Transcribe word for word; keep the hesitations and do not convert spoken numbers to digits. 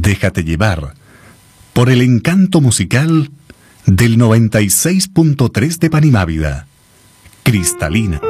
Déjate llevar por el encanto musical del noventa y seis punto tres de Panimávida. Cristalina.